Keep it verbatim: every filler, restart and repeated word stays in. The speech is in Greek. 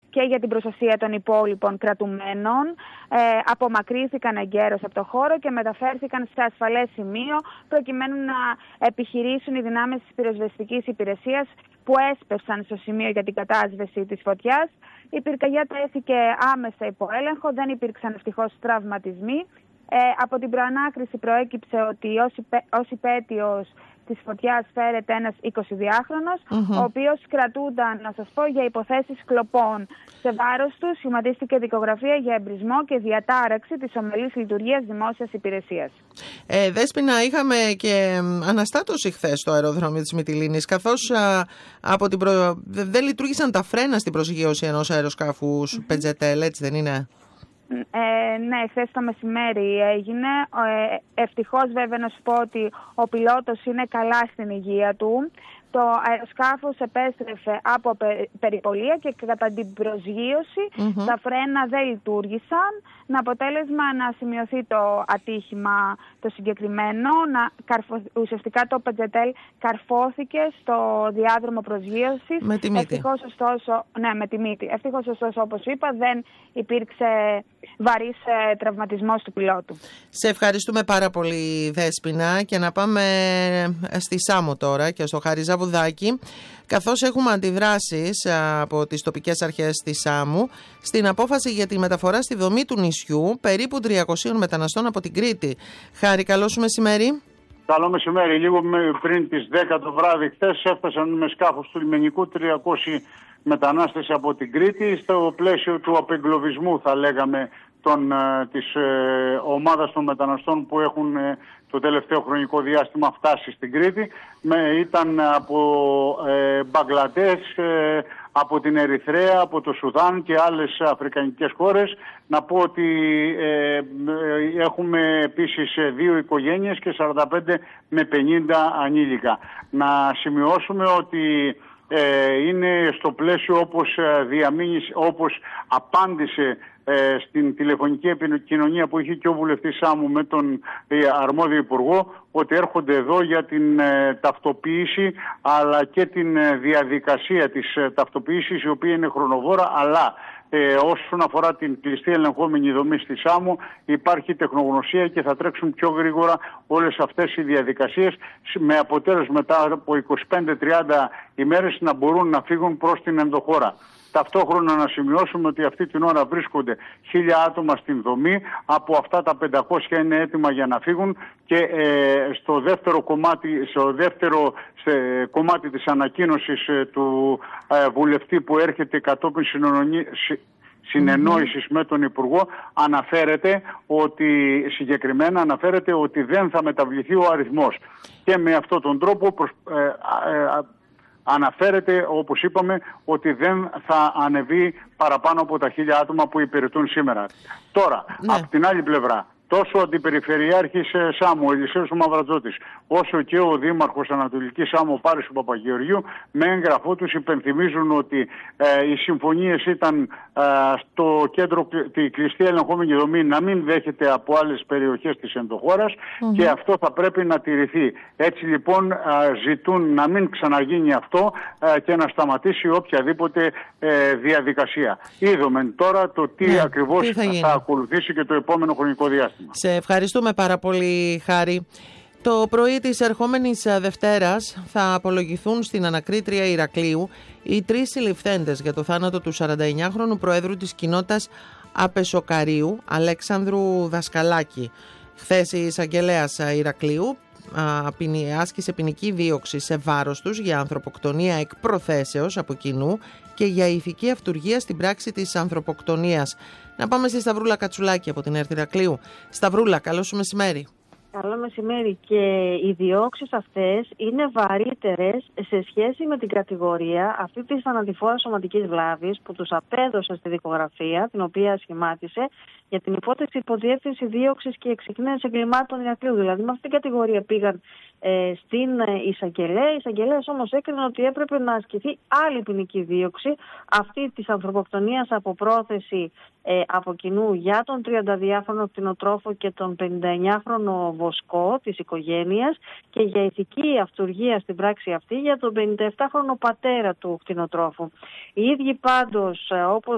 και για την προστασία των υπόλοιπων κρατουμένων. Ε, απομακρύνθηκαν εγκαίρως από το χώρο και μεταφέρθηκαν σε ασφαλές σημείο προκειμένου να επιχειρήσουν οι δυνάμεις της πυροσβεστικής υπηρεσίας που έσπευσαν στο σημείο για την κατάσβεση της φωτιάς. Η πυρκαγιά τέθηκε άμεσα υπό έλεγχο, δεν υπήρξαν ευτυχώς τραυματισμοί. Ε, από την προανάκριση προέκυψε ότι ως υπέτειος της φωτιάς φέρεται ένας εικοσιδυάχρονος, mm-hmm. ο οποίος κρατούνταν, να σας πω, για υποθέσεις κλοπών. Σε βάρος του σχηματίστηκε δικογραφία για εμπρισμό και διατάραξη της ομαλής λειτουργίας δημόσιας υπηρεσίας. Ε, Δέσποινα, είχαμε και αναστάτωση χθες στο αεροδρόμιο της Μυτιλήνης, καθώς α, από την προ... δεν λειτουργήσαν τα φρένα στην προσγείωση ενός αεροσκάφους mm-hmm. Πετζετέλ, έτσι δεν είναι? Ε, ναι, χθες το μεσημέρι έγινε. Ε, ευτυχώς βέβαια να σου πω ότι ο πιλότος είναι καλά στην υγεία του. Το αεροσκάφος επέστρεφε από περιπολία και κατά την προσγείωση mm-hmm. τα φρένα δεν λειτουργήσαν. Με αποτέλεσμα να σημειωθεί το ατύχημα το συγκεκριμένο. Να καρφω... Ουσιαστικά το Πετζετέλ καρφώθηκε στο διάδρομο προσγείωσης. Με τη μύτη. Ευτυχώς ωστόσο, ναι, με τη μύτη. Ευτυχώς ωστόσο, όπως είπα, δεν υπήρξε βαρύς ε, τραυματισμός του πιλότου. Σε ευχαριστούμε πάρα πολύ, Δέσποινα, και να πάμε στη Σάμο τώρα και στο Χαριζαβουδάκι, καθώς έχουμε αντιδράσεις από τις τοπικές αρχές της Σάμου στην απόφαση για τη μεταφορά στη δομή του νησιού περίπου τριακοσίων μεταναστών από την Κρήτη. Χάρη, καλό σου μεσημέρι. Καλό μεσημέρι. Λίγο πριν τις δέκα το βράδυ χθες έφτασαν με σκάφος του λιμενικού τριακόσιοι μετανάστες από την Κρήτη στο πλαίσιο του απεγκλωβισμού, θα λέγαμε, των, της ε, ομάδας των μεταναστών που έχουν ε, το τελευταίο χρονικό διάστημα φτάσει στην Κρήτη. Με, ήταν από ε, Μπαγκλαντές, ε, από την Ερυθρέα, από το Σουδάν και άλλες αφρικανικές χώρες. Να πω ότι ε, ε, έχουμε επίσης δύο οικογένειες και σαράντα πέντε με πενήντα ανήλικα. Να σημειώσουμε ότι ε, είναι στο πλαίσιο όπως, διαμήνυσε, όπως απάντησε ε, στην τηλεφωνική επικοινωνία που είχε και ο βουλευτής Σάμου με τον ε, αρμόδιο υπουργό, ότι έρχονται εδώ για την ε, ταυτοποίηση αλλά και την ε, διαδικασία της ε, ταυτοποίησης, η οποία είναι χρονοβόρα, αλλά Ε, όσον αφορά την κλειστή ελεγχόμενη δομή στη Σάμο υπάρχει τεχνογνωσία και θα τρέξουν πιο γρήγορα όλες αυτές οι διαδικασίες, με αποτέλεσμα μετά από είκοσι πέντε με τριάντα ημέρες να μπορούν να φύγουν προς την ενδοχώρα. Ταυτόχρονα να σημειώσουμε ότι αυτή την ώρα βρίσκονται χίλια άτομα στην δομή, από αυτά τα πεντακόσια είναι έτοιμα για να φύγουν και ε, στο δεύτερο κομμάτι, στο δεύτερο σε, κομμάτι της ανακοίνωσης ε, του ε, βουλευτή που έρχεται κατόπιν συνεννόησης mm-hmm. με τον Υπουργό, αναφέρεται ότι, συγκεκριμένα αναφέρεται ότι δεν θα μεταβληθεί ο αριθμός και με αυτόν τον τρόπο προς, ε, ε, αναφέρεται, όπως είπαμε, ότι δεν θα ανεβεί παραπάνω από τα χίλια άτομα που υπηρετούν σήμερα. Τώρα, ναι. από την άλλη πλευρά, τόσο ο Αντιπεριφερειάρχης Σάμου, ο Ελισέος Μαυρατζώτης, όσο και ο Δήμαρχος Ανατολικής Σάμου, ο Πάρης του Παπαγεωργίου, με έγγραφό τους υπενθυμίζουν ότι ε, οι συμφωνίες ήταν ε, στο κέντρο, τη κλειστή ελεγχόμενη δομή, να μην δέχεται από άλλες περιοχές της ενδοχώρας mm-hmm. και αυτό θα πρέπει να τηρηθεί. Έτσι λοιπόν ε, ζητούν να μην ξαναγίνει αυτό ε, και να σταματήσει οποιαδήποτε ε, διαδικασία. Είδαμε τώρα το τι yeah, ακριβώς τι θα, θα ακολουθήσει και το επόμενο χρονικό διάστημα. Σε ευχαριστούμε πάρα πολύ, Χάρη. Το πρωί της ερχόμενης Δευτέρας θα απολογηθούν στην ανακρίτρια Ηρακλείου οι τρεις συλληφθέντες για το θάνατο του σαρανταεννιάχρονου Προέδρου της κοινότητας Απεσοκαρίου, Αλέξανδρου Δασκαλάκη. Χθες η εισαγγελέας Ηρακλείου άσκησε ποινική δίωξη σε βάρος τους για ανθρωποκτονία εκ προθέσεως από κοινού και για ηθική αυτουργία στην πράξη της ανθρωποκτονίας. Να πάμε στη Σταυρούλα Κατσουλάκη από την ΕΡΤ Ηρακλείου. Σταυρούλα, καλό σου μεσημέρι. Καλό μεσημέρι. Και οι διώξεις αυτές είναι βαρύτερες σε σχέση με την κατηγορία αυτή της θανατηφόρας σωματικής βλάβης που τους απέδωσε στη δικογραφία, την οποία σχημάτισε, για την υπόθεση υποδιεύθυνση δίωξης και εξεκνέας εγκλημάτων Ηρακλείου. Δηλαδή, με αυτή την κατηγορία πήγαν ε, στην εισαγγελέα. Η εισαγγελέας όμως έκρινε ότι έπρεπε να ασκηθεί άλλη ποινική δίωξη, αυτή της ανθρωποκτονίας από πρόθεση ε, από κοινού για τον τριανταδυάχρονο κτηνοτρόφο και τον πενηνταεννιάχρονο βοσκό της οικογένειας και για ηθική αυτουργία στην πράξη αυτή για τον πενηνταεπτάχρονο πατέρα του κτηνοτρόφου. Οι ίδιοι πάντως, όπως